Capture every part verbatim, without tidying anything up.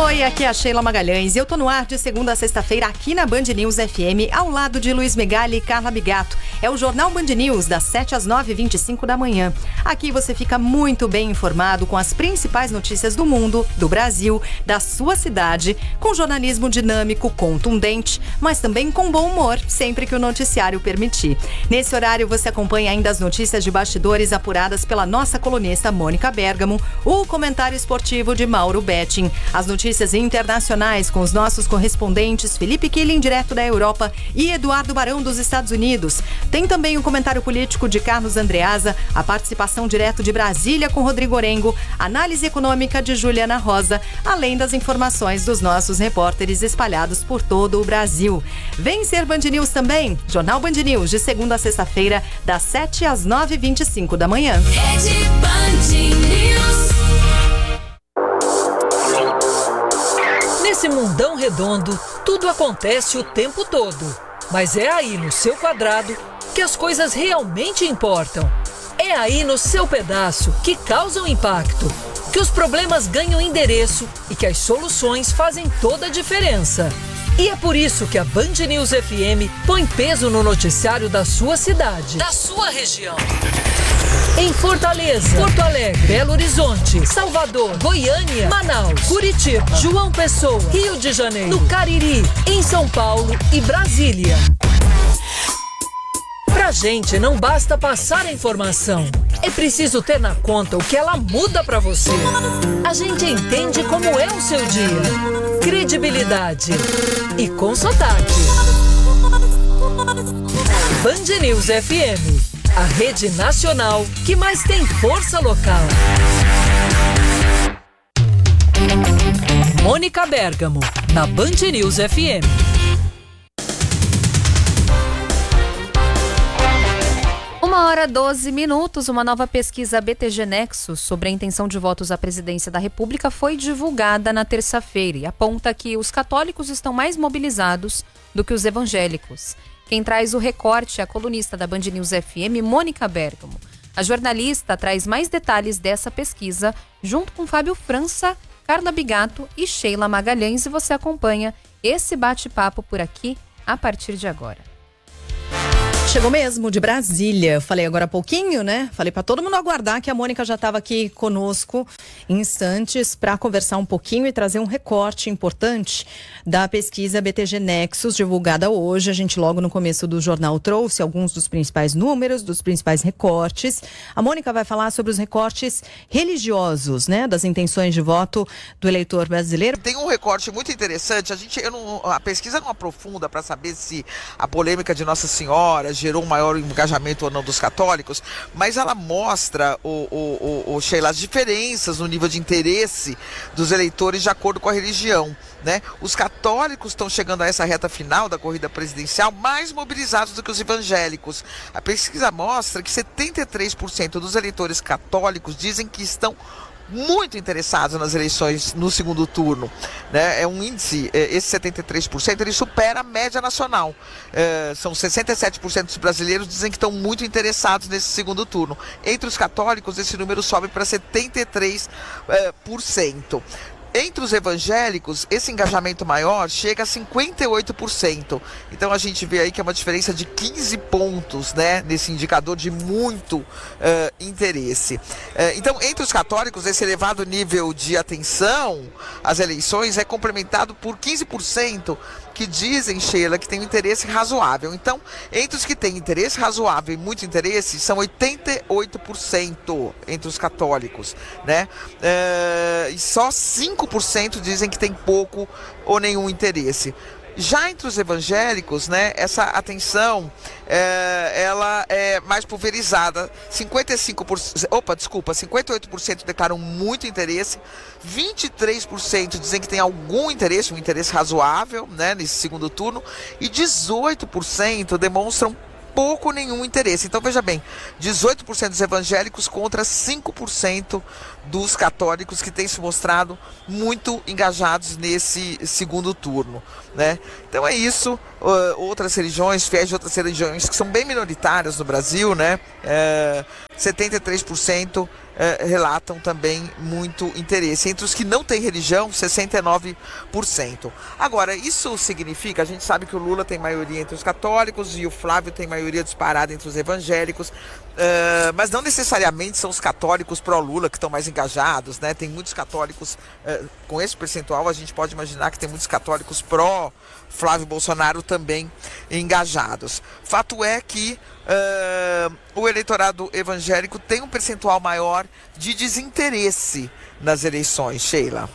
Oi, aqui é a Sheila Magalhães e eu tô no ar de segunda a sexta-feira aqui na Band News F M, ao lado de Luiz Megali e Carla Bigato. É o Jornal Band News, das sete às nove e vinte e cinco da manhã. Aqui você fica muito bem informado com as principais notícias do mundo, do Brasil, da sua cidade, com jornalismo dinâmico, contundente, mas também com bom humor, sempre que o noticiário permitir. Nesse horário você acompanha ainda as notícias de bastidores apuradas pela nossa colunista Mônica Bergamo, o comentário esportivo de Mauro Betting, as notícias internacionais com os nossos correspondentes Felipe Killing, direto da Europa, e Eduardo Barão, dos Estados Unidos. Tem também o comentário político de Carlos Andreasa, a participação direto de Brasília com Rodrigo Orengo, análise econômica de Juliana Rosa, além das informações dos nossos repórteres espalhados por todo o Brasil. Vem ser Band News também, Jornal Band News, de segunda a sexta-feira, das sete às nove e vinte e cinco da manhã. Rede Band News. Nesse mundão redondo, tudo acontece o tempo todo. Mas é aí no seu quadrado que as coisas realmente importam. É aí no seu pedaço que causam impacto, que os problemas ganham endereço e que as soluções fazem toda a diferença. E é por isso que a Band News F M põe peso no noticiário da sua cidade, da sua região. Em Fortaleza, Porto Alegre, Belo Horizonte, Salvador, Goiânia, Manaus, Curitiba, João Pessoa, Rio de Janeiro, no Cariri, em São Paulo e Brasília. Pra gente não basta passar a informação, é preciso ter na conta o que ela muda pra você. A gente entende como é o seu dia, credibilidade e com sotaque. Band News F M, a rede nacional que mais tem força local. Mônica Bergamo, na Band News F M. Uma hora doze minutos, uma nova pesquisa B T G Nexus sobre a intenção de votos à presidência da República foi divulgada na terça-feira e aponta que os católicos estão mais mobilizados do que os evangélicos. Quem traz o recorte é a colunista da Band News F M, Mônica Bergamo. A jornalista traz mais detalhes dessa pesquisa, junto com Fábio França, Carla Bigato e Sheila Magalhães, e você acompanha esse bate-papo por aqui a partir de agora. Chegou mesmo, de Brasília. Falei agora há pouquinho, né? Falei para todo mundo aguardar que a Mônica já estava aqui conosco em instantes para conversar um pouquinho e trazer um recorte importante da pesquisa B T G Nexus, divulgada hoje. A gente logo no começo do jornal trouxe alguns dos principais números, dos principais recortes. A Mônica vai falar sobre os recortes religiosos, né? Das intenções de voto do eleitor brasileiro. Tem um recorte muito interessante. A gente, eu não, a pesquisa não aprofunda para saber se a polêmica de Nossa Senhora gerou um maior engajamento ou não dos católicos, mas ela mostra, o, o, o, o Sheila, as diferenças no nível de interesse dos eleitores de acordo com a religião, né? Os católicos estão chegando a essa reta final da corrida presidencial mais mobilizados do que os evangélicos. A pesquisa mostra que setenta e três por cento dos eleitores católicos dizem que estão muito interessados nas eleições no segundo turno, né? É um índice, esse setenta e três por cento, ele supera a média nacional. É, são sessenta e sete por cento dos brasileiros dizem que estão muito interessados nesse segundo turno. Entre os católicos, esse número sobe para setenta e três por cento. Entre os evangélicos, esse engajamento maior chega a cinquenta e oito por cento. Então a gente vê aí que é uma diferença de quinze pontos, né, nesse indicador de muito uh, interesse. Uh, então, entre os católicos, esse elevado nível de atenção às eleições é complementado por quinze por cento que dizem, Sheila, que tem um interesse razoável. Então, entre os que têm interesse razoável e muito interesse, são oitenta e oito por cento entre os católicos, né? Uh, e só cinco por cento dizem que tem pouco ou nenhum interesse. Já entre os evangélicos, né, essa atenção é, ela é mais pulverizada. cinquenta e cinco por cento, opa, desculpa, cinquenta e oito por cento declaram muito interesse, vinte e três por cento dizem que tem algum interesse, um interesse razoável, né, nesse segundo turno, e dezoito por cento demonstram pouco ou nenhum interesse. Então veja bem, dezoito por cento dos evangélicos contra cinco por cento dos católicos, que têm se mostrado muito engajados nesse segundo turno, né? Então é isso. Uh, outras religiões, fiéis de outras religiões que são bem minoritárias no Brasil, né? Uh, setenta e três por cento eh, relatam também muito interesse. Entre os que não têm religião, sessenta e nove por cento. Agora, isso significa, a gente sabe que o Lula tem maioria entre os católicos e o Flávio tem maioria disparada entre os evangélicos, uh, mas não necessariamente são os católicos pró-Lula que estão mais engajados, né? Tem muitos católicos, uh, com esse percentual a gente pode imaginar que tem muitos católicos pró-Flávio Bolsonaro também engajados. Fato é que uh, o eleitorado evangélico tem um percentual maior de desinteresse nas eleições, Sheila.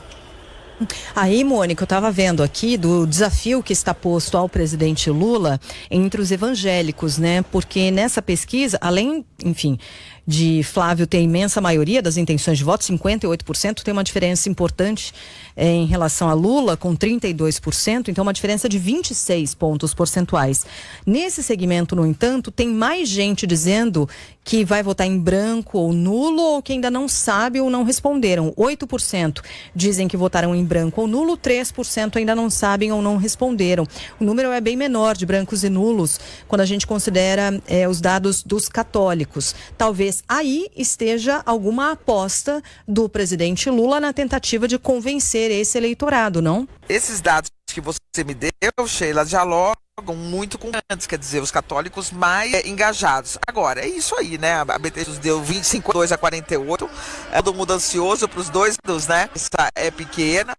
Aí, Mônica, eu estava vendo aqui do desafio que está posto ao presidente Lula entre os evangélicos, né? Porque nessa pesquisa, além, enfim, de Flávio ter a imensa maioria das intenções de voto, cinquenta e oito por cento, tem uma diferença importante é, em relação a Lula, com trinta e dois por cento, então uma diferença de vinte e seis pontos percentuais. Nesse segmento, no entanto, tem mais gente dizendo que vai votar em branco ou nulo, ou que ainda não sabe ou não responderam. oito por cento dizem que votaram em branco ou nulo, três por cento ainda não sabem ou não responderam. O número é bem menor de brancos e nulos quando a gente considera é, os dados dos católicos. Talvez aí esteja alguma aposta do presidente Lula na tentativa de convencer esse eleitorado, não? Esses dados que você me deu, Sheila, dialogam muito com antes, quer dizer, os católicos mais é, engajados. Agora, é isso aí, né? A B T deu vinte e cinco, dois a quarenta e oito, é todo mundo ansioso para os dois, né? Essa é pequena.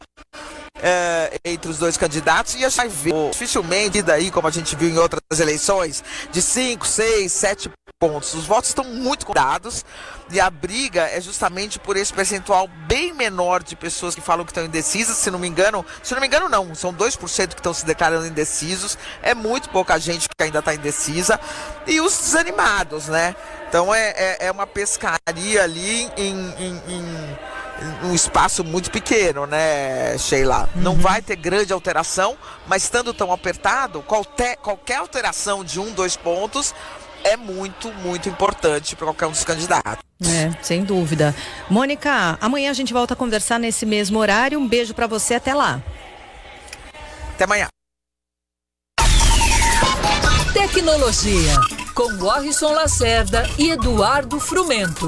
É, entre os dois candidatos, e a gente vai ver dificilmente daí, como a gente viu em outras eleições, de cinco, seis, sete pontos. Os votos estão muito contados e a briga é justamente por esse percentual bem menor de pessoas que falam que estão indecisas. Se não me engano, se não me engano não, são dois por cento que estão se declarando indecisos, é muito pouca gente que ainda está indecisa, e os desanimados, né? Então é, é, é uma pescaria ali em, em, em um espaço muito pequeno, né, Sheila? Uhum. Não vai ter grande alteração, mas estando tão apertado, qualquer, qualquer alteração de um, dois pontos é muito, muito importante para qualquer um dos candidatos. É, sem dúvida. Mônica, amanhã a gente volta a conversar nesse mesmo horário. Um beijo para você, até lá. Até amanhã. Tecnologia, com Warrison Lacerda e Eduardo Frumento.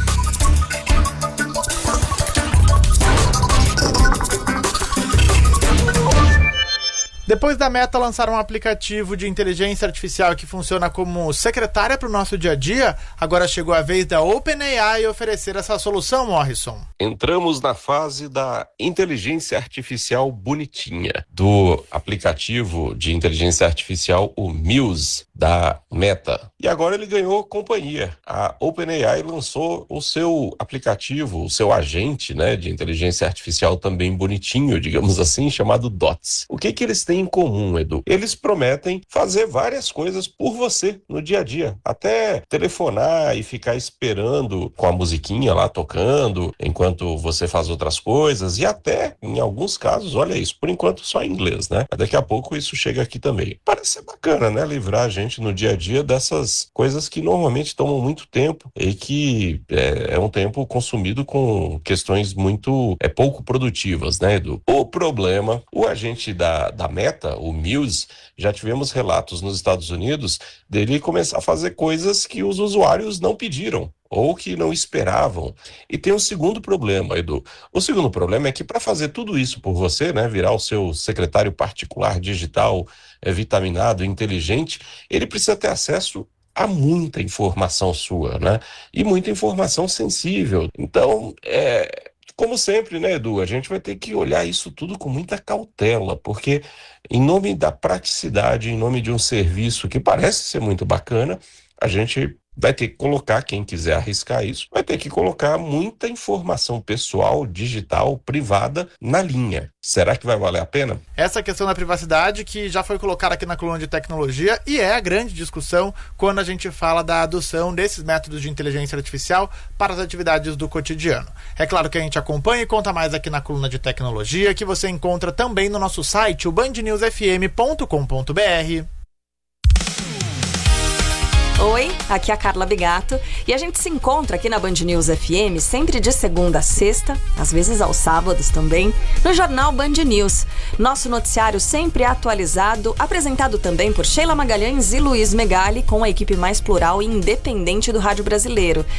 Depois da Meta lançar um aplicativo de inteligência artificial que funciona como secretária para o nosso dia a dia, agora chegou a vez da OpenAI oferecer essa solução, Morrison. Entramos na fase da inteligência artificial bonitinha, do aplicativo de inteligência artificial, o Muse, da Meta. E agora ele ganhou companhia. A OpenAI lançou o seu aplicativo, o seu agente, né, de inteligência artificial também bonitinho, digamos assim, chamado Dots. O que que eles têm em comum, Edu? Eles prometem fazer várias coisas por você no dia a dia. Até telefonar e ficar esperando com a musiquinha lá tocando enquanto você faz outras coisas, e até, em alguns casos, olha isso, por enquanto só em inglês, né? Mas daqui a pouco isso chega aqui também. Parece ser bacana, né? Livrar a gente no dia a dia dessas coisas que normalmente tomam muito tempo e que é, é um tempo consumido com questões muito é, pouco produtivas, né, Edu? O problema, o agente da, da Meta, o Muse, já tivemos relatos nos Estados Unidos dele começar a fazer coisas que os usuários não pediram ou que não esperavam. E tem um segundo problema, Edu. O segundo problema é que para fazer tudo isso por você, né, virar o seu secretário particular digital, é, vitaminado, inteligente, ele precisa ter acesso a muita informação sua, né? E muita informação sensível. Então, é... como sempre, né, Edu, a gente vai ter que olhar isso tudo com muita cautela, porque em nome da praticidade, em nome de um serviço que parece ser muito bacana, a gente vai ter que colocar, quem quiser arriscar isso, vai ter que colocar muita informação pessoal, digital, privada na linha. Será que vai valer a pena? Essa questão da privacidade que já foi colocada aqui na coluna de tecnologia e é a grande discussão quando a gente fala da adoção desses métodos de inteligência artificial para as atividades do cotidiano. É claro que a gente acompanha e conta mais aqui na coluna de tecnologia, que você encontra também no nosso site, o band news f m ponto com ponto b r. Oi, aqui é a Carla Bigato e a gente se encontra aqui na Band News F M sempre de segunda a sexta, às vezes aos sábados também, no Jornal Band News. Nosso noticiário sempre atualizado, apresentado também por Sheila Magalhães e Luiz Megali, com a equipe mais plural e independente do rádio brasileiro.